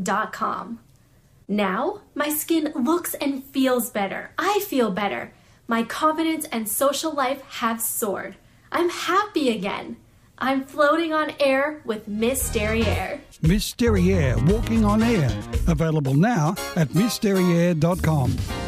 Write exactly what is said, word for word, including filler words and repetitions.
dot com. Now, my skin looks and feels better. I feel better. My confidence and social life have soared. I'm happy again. I'm floating on air with Miss Derriere. Miss Derriere, walking on air. Available now at miss derriere dot com.